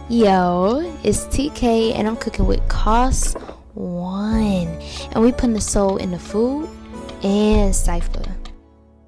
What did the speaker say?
Yo, it's TK and I'm cooking with Cost One. And we putting the soul in the food and Cypher.